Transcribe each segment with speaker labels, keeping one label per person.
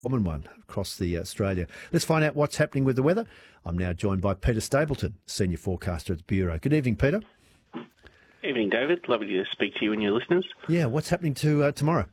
Speaker 1: common one across the Australia. Let's find out what's happening with the weather. I'm now joined by Peter Stapleton, Senior Forecaster at the Bureau. Good evening, Peter.
Speaker 2: Evening, David. Lovely to speak to you and your listeners.
Speaker 1: Yeah, what's happening to tomorrow?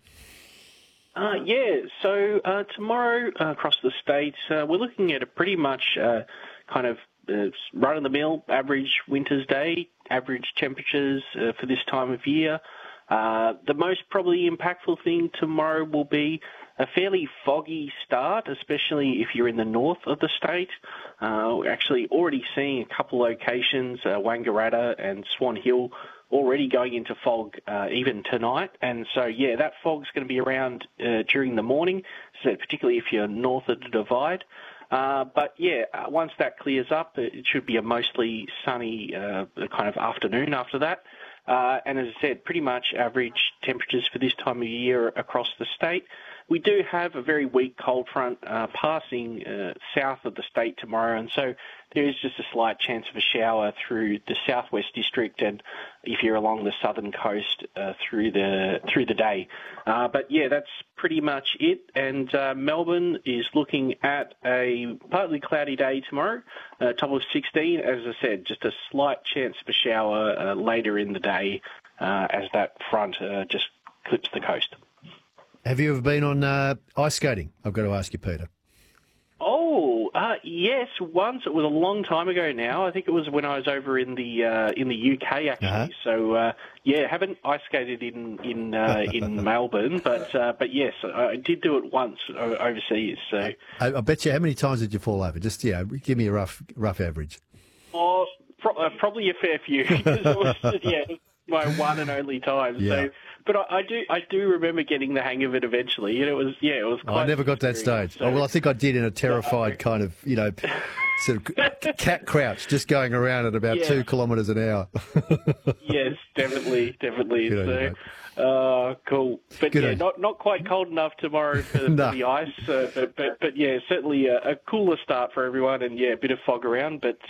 Speaker 2: So tomorrow across the state, we're looking at a pretty much run-of-the-mill average winter's day, average temperatures for this time of year. The most probably impactful thing tomorrow will be a fairly foggy start, especially if you're in the north of the state. We're actually already seeing a couple locations, Wangaratta and Swan Hill, already going into fog even tonight. And so, that fog's going to be around during the morning, so particularly if you're north of the Divide. Once that clears up, it should be a mostly sunny kind of afternoon after that. And as I said, pretty much average temperatures for this time of year across the state. We do have a very weak cold front passing south of the state tomorrow, and so there is just a slight chance of a shower through the southwest district, and if you're along the southern coast through the day. That's pretty much it. And Melbourne is looking at a partly cloudy day tomorrow, top of 16. As I said, just a slight chance of a shower later in the day as that front just clips the coast.
Speaker 1: Have you ever been on ice skating? I've got to ask you, Peter.
Speaker 2: Yes, once. It was a long time ago now. I think it was when I was over in the UK, actually.
Speaker 1: Uh-huh.
Speaker 2: So, haven't ice skated in Melbourne, but yes, I did do it once overseas. So
Speaker 1: I bet you, how many times did you fall over? Just, give me a rough average.
Speaker 2: Probably a fair few. It was, my one and only time.
Speaker 1: Yeah.
Speaker 2: So, but I do remember getting the hang of it eventually, and it was quite.
Speaker 1: I never got to that stage.
Speaker 2: So,
Speaker 1: I think I did in a terrified kind of, sort of cat crouch, just going around at about 2 kilometres an hour.
Speaker 2: Yes, definitely.
Speaker 1: Good
Speaker 2: So, cool. But
Speaker 1: Good
Speaker 2: not quite cold enough tomorrow for
Speaker 1: No.
Speaker 2: the ice. But certainly a cooler start for everyone, and a bit of fog around. But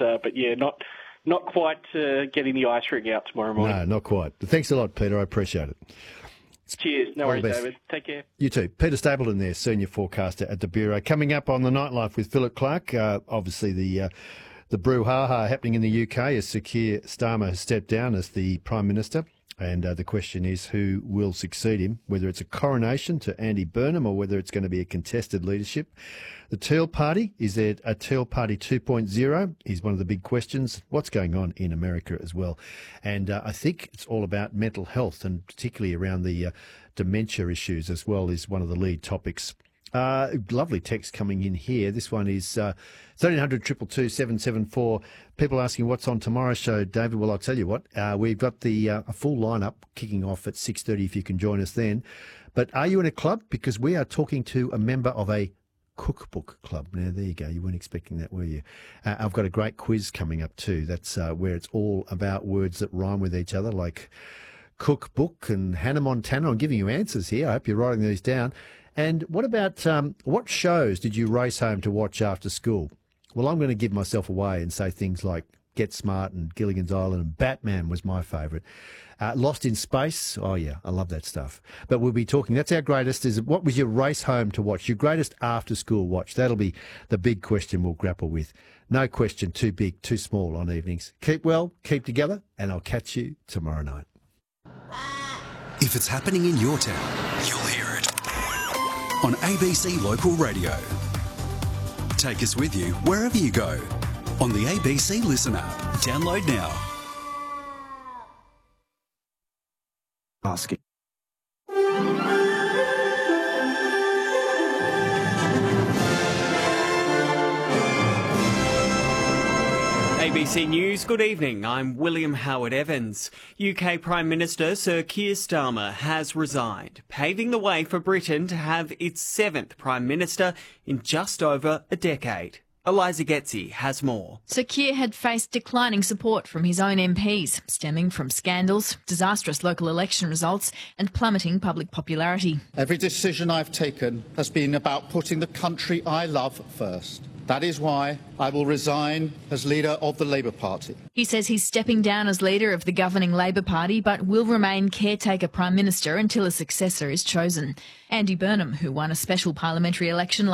Speaker 2: not quite getting the ice ring out tomorrow morning.
Speaker 1: No, not quite. But thanks a lot, Peter. I appreciate it.
Speaker 2: Cheers. No
Speaker 1: All
Speaker 2: worries,
Speaker 1: the best.
Speaker 2: David. Take care.
Speaker 1: You too. Peter Stapleton there, Senior Forecaster at the Bureau. Coming up on the Nightlife with Philip Clark, obviously the brouhaha happening in the UK as Sir Keir Starmer has stepped down as the Prime Minister. And the question is who will succeed him, whether it's a coronation to Andy Burnham or whether it's going to be a contested leadership. The Teal Party, is there a Teal Party 2.0 is one of the big questions. What's going on in America as well? And I think it's all about mental health, and particularly around the dementia issues as well is one of the lead topics. Lovely text coming in here. This one is 1300 222 774. People asking what's on tomorrow's show, David. Well, I'll tell you what. We've got a full lineup kicking off at 6:30 if you can join us then. But are you in a club? Because we are talking to a member of a cookbook club. Now, there you go. You weren't expecting that, were you? I've got a great quiz coming up too. That's where it's all about words that rhyme with each other, like cookbook and Hannah Montana. I'm giving you answers here. I hope you're writing these down. And what about what shows did you race home to watch after school? Well, I'm going to give myself away and say things like Get Smart and Gilligan's Island, and Batman was my favourite. Lost in Space, oh yeah, I love that stuff. But we'll be talking, that's our greatest, is what was your race home to watch, your greatest after school watch? That'll be the big question we'll grapple with. No question too big, too small on evenings. Keep well, keep together, and I'll catch you tomorrow night.
Speaker 3: If it's happening in your town, you'll hear it on ABC Local Radio. Take us with you wherever you go on the ABC Listen app. Download now.
Speaker 4: Asking.
Speaker 5: ABC News, good evening. I'm William Howard Evans. UK Prime Minister Sir Keir Starmer has resigned, paving the way for Britain to have its 7th Prime Minister in just over a decade. Eliza Getzi has more.
Speaker 6: Sir Keir had faced declining support from his own MPs, stemming from scandals, disastrous local election results and plummeting public popularity.
Speaker 7: Every decision I've taken has been about putting the country I love first. That is why I will resign as leader of the Labour Party.
Speaker 6: He says he's stepping down as leader of the governing Labour Party, but will remain caretaker Prime Minister until a successor is chosen. Andy Burnham, who won a special parliamentary election